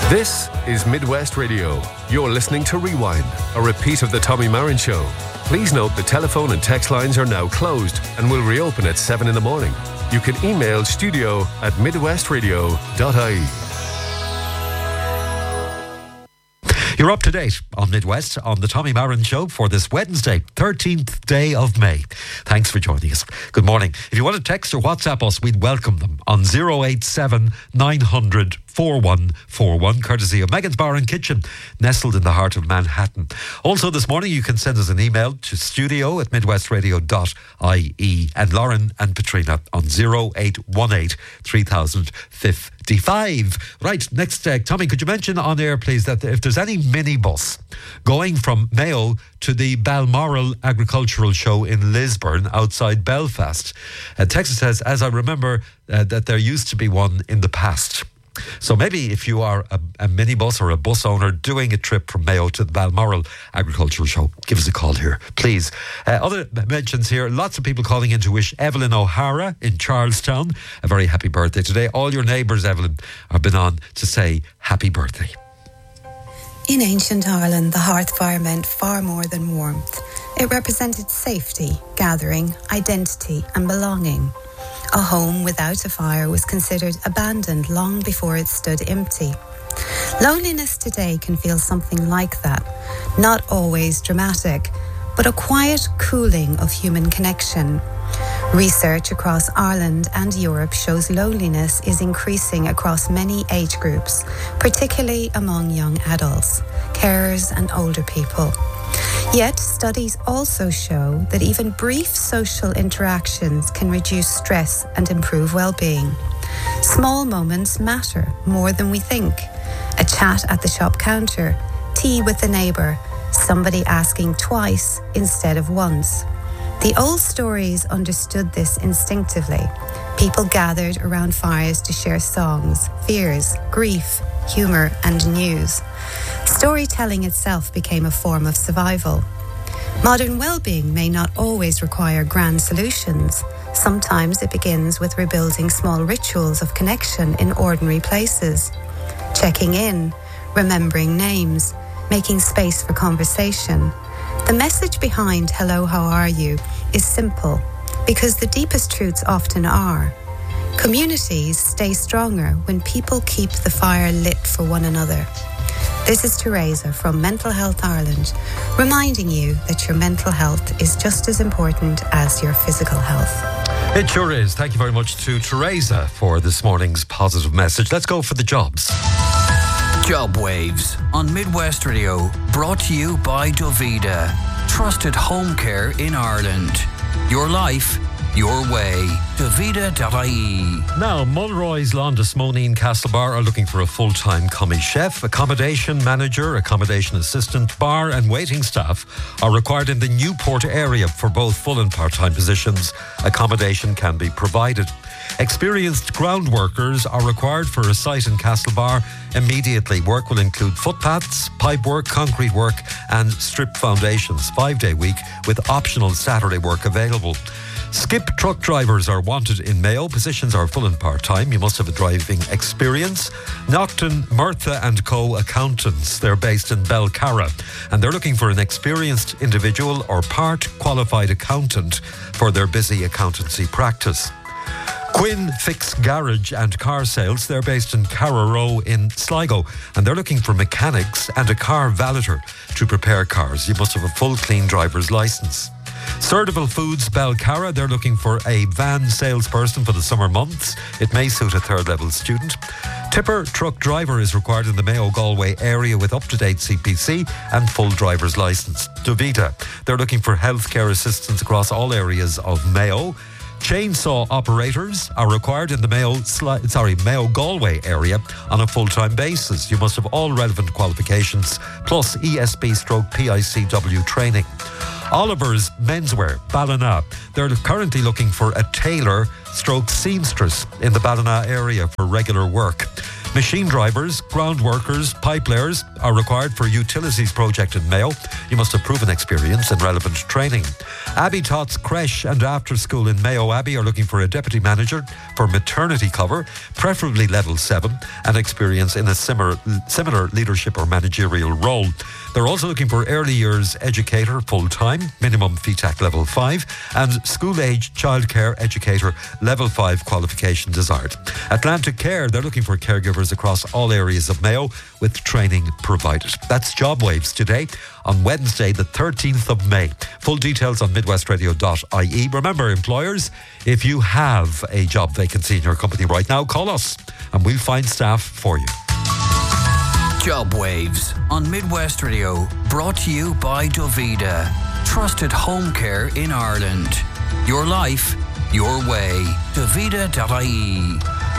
This is Midwest Radio. You're listening to Rewind, a repeat of the Tommy Marin Show. Please note the telephone and text lines are now closed and will reopen at 7 in the morning. You can email studio@midwestradio.ie. You're up to date on Midwest on the Tommy Marin Show for this Wednesday, 13th day of May. Thanks for joining us. Good morning. If you want to text or WhatsApp us, we'd welcome them on 087 900 4141, courtesy of Megan's Bar and Kitchen, nestled in the heart of Manhattan. Also this morning you can send us an email to studio@midwestradio.ie, and Lauren and Patrina on 0818 3055. Right, next, Tommy, could you mention on air, please, that if there's any minibus going from Mayo to the Balmoral Agricultural Show in Lisburn outside Belfast? Texas says, as I remember, that there used to be one in the past. So maybe if you are a minibus or a bus owner doing a trip from Mayo to the Balmoral Agricultural Show, give us a call here, please. Other mentions here, lots of people calling in to wish Evelyn O'Hara in Charlestown a very happy birthday today. All your neighbours, Evelyn, have been on to say happy birthday. In ancient Ireland, the hearth fire meant far more than warmth. It represented safety, gathering, identity and belonging. A home without a fire was considered abandoned long before it stood empty. Loneliness today can feel something like that, not always dramatic, but a quiet cooling of human connection. Research across Ireland and Europe shows loneliness is increasing across many age groups, particularly among young adults, carers and older people. Yet, studies also show that even brief social interactions can reduce stress and improve well-being. Small moments matter more than we think. A chat at the shop counter, tea with a neighbour, somebody asking twice instead of once. The old stories understood this instinctively. People gathered around fires to share songs, fears, grief, humour and news. Storytelling itself became a form of survival. Modern well-being may not always require grand solutions. Sometimes it begins with rebuilding small rituals of connection in ordinary places. Checking in, remembering names, making space for conversation. The message behind "Hello, how are you?" is simple, because the deepest truths often are. Communities stay stronger when people keep the fire lit for one another. This is Teresa from Mental Health Ireland, reminding you that your mental health is just as important as your physical health. It sure is. Thank you very much to Teresa for this morning's positive message. Let's go for the jobs. Job Waves on Midwest Radio, brought to you by Dovida, trusted home care in Ireland. Your life, your way. Dovida.ie. Now, Mulroy's Londis, Moneen Castlebar are looking for a full-time commis chef. Accommodation manager, accommodation assistant, bar and waiting staff are required in the Newport area for both full and part-time positions. Accommodation can be provided. Experienced ground workers are required for a site in Castlebar immediately. Work will include footpaths, pipe work, concrete work and strip foundations. 5-day week with optional Saturday work available. Skip truck drivers are wanted in Mayo. Positions are full and part-time. You must have a driving experience. Nocton, Murtha & Co. accountants. They're based in Belcarra and they're looking for an experienced individual or part-qualified accountant for their busy accountancy practice. Quinn Fix Garage and Car Sales, they're based in Carraroe in Sligo and they're looking for mechanics and a car valeter to prepare cars. You must have a full clean driver's licence. Surdival Foods Belcarra, they're looking for a van salesperson for the summer months. It may suit a third level student. Tipper truck driver is required in the Mayo Galway area with up-to-date CPC and full driver's licence. Dovita, they're looking for healthcare assistants across all areas of Mayo. Chainsaw operators are required in the Mayo Galway area on a full-time basis. You must have all relevant qualifications plus ESB/PICW training. Oliver's Menswear, Ballina. They're currently looking for a tailor/seamstress in the Ballina area for regular work. Machine drivers, ground workers, pipe layers are required for a utilities project in Mayo. You must have proven experience and relevant training. Abbey Tots Creche and After School in Mayo Abbey are looking for a deputy manager for maternity cover, preferably level 7, and experience in a similar leadership or managerial role. They're also looking for early years educator full-time, minimum FETAC level 5, and school-age childcare educator level 5 qualification desired. Atlantic Care, they're looking for caregivers across all areas of Mayo with training provided. That's Job Waves today on Wednesday the 13th of May. Full details on midwestradio.ie. Remember, employers, if you have a job vacancy in your company right now, call us and we'll find staff for you. Job Waves on Midwest Radio, brought to you by Dovida. Trusted home care in Ireland. Your life, your way. Dovida.ie.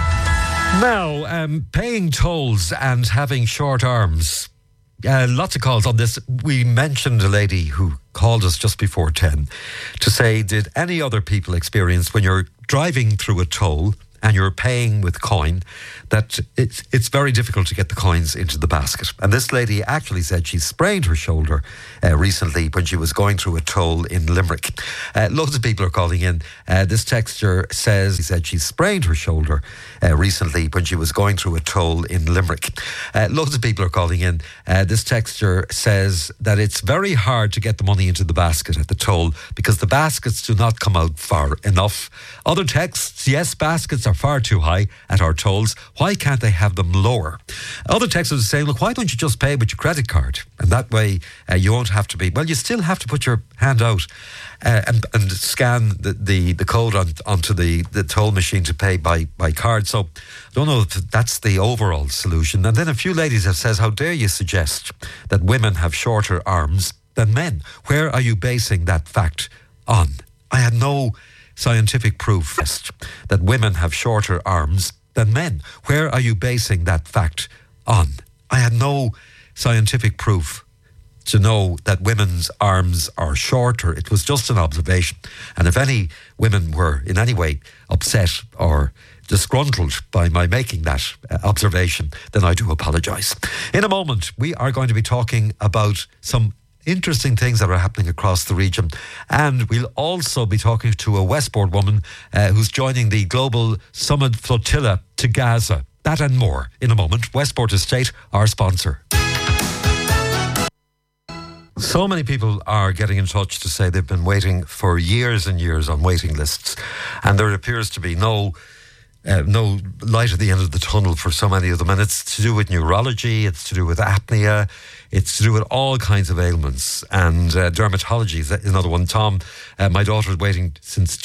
Now, paying tolls and having short arms. Lots of calls on this. We mentioned a lady who called us just before 10 to say, did any other people experience when you're driving through a toll and you're paying with coin, that it's very difficult to get the coins into the basket. And this lady actually said she sprained her shoulder recently when she was going through a toll in Limerick. Loads of people are calling in. This texter says, he said she sprained her shoulder recently when she was going through a toll in Limerick. Loads of people are calling in. This texter says that it's very hard to get the money into the basket at the toll because the baskets do not come out far enough. Other texts, yes, baskets are far too high at our tolls. Why can't they have them lower? Other texters are saying, look, why don't you just pay with your credit card? And that way you won't have to be, well, you still have to put your hand out and scan the code onto the toll machine to pay by card. So I don't know if that's the overall solution. And then a few ladies have said, how dare you suggest that women have shorter arms than men? Where are you basing that fact on? I had no scientific proof that women have shorter arms than men. Where are you basing that fact on? I had no scientific proof to know that women's arms are shorter. It was just an observation. And if any women were in any way upset or disgruntled by my making that observation, then I do apologise. In a moment, we are going to be talking about some interesting things that are happening across the region. And we'll also be talking to a Westport woman who's joining the Global Summit Flotilla to Gaza. That and more in a moment. Westport Estate, our sponsor. So many people are getting in touch to say they've been waiting for years and years on waiting lists. And there appears to be no light at the end of the tunnel for so many of them. And it's to do with neurology, it's to do with apnea, it's to do with all kinds of ailments. And dermatology is another one. Tom, my daughter is waiting since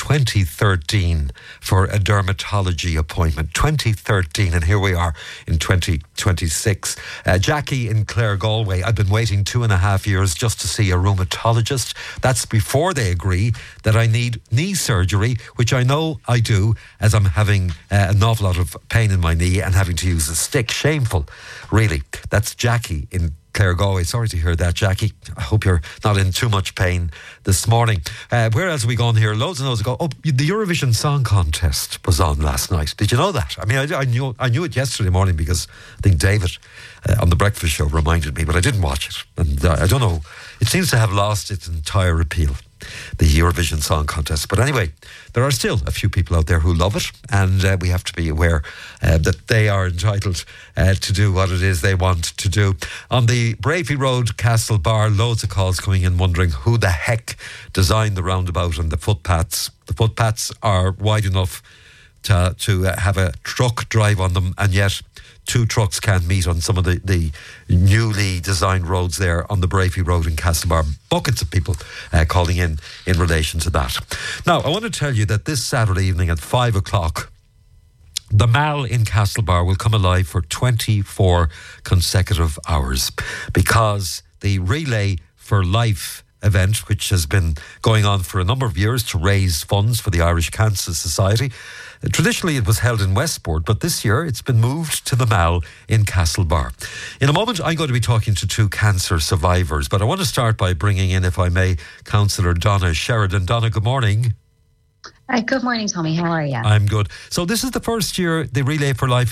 2013 for a dermatology appointment. 2013, and here we are in 2026. Jackie in Clare Galway, I've been waiting 2.5 years just to see a rheumatologist. That's before they agree that I need knee surgery, which I know I do, as I'm having an awful lot of pain in my knee and having to use a stick. Shameful, really. That's Jackie in Clare Galway. Sorry to hear that, Jackie. I hope you're not in too much pain this morning. Where else have we gone here? Loads and loads ago. Oh, the Eurovision Song Contest was on last night. Did you know that? I mean, I knew it yesterday morning because I think David on the breakfast show reminded me, but I didn't watch it. And I don't know. It seems to have lost its entire appeal, the Eurovision Song Contest. But anyway, there are still a few people out there who love it, and we have to be aware that they are entitled to do what it is they want to do. On the Bravey Road, Castlebar, loads of calls coming in wondering who the heck designed the roundabout and the footpaths. The footpaths are wide enough to have a truck drive on them, and yet 2 trucks can't meet on some of the newly designed roads there on the Bravey Road in Castlebar. Buckets of people calling in relation to that. Now, I want to tell you that this Saturday evening at 5 o'clock, the Mall in Castlebar will come alive for 24 consecutive hours because the Relay for Life event, which has been going on for a number of years to raise funds for the Irish Cancer Society. Traditionally, it was held in Westport, but this year it's been moved to the Mall in Castlebar. In a moment, I'm going to be talking to 2 cancer survivors, but I want to start by bringing in, if I may, Councillor Donna Sheridan. Donna, good morning. Good morning, Tommy. How are you? I'm good. So this is the first year the Relay for Life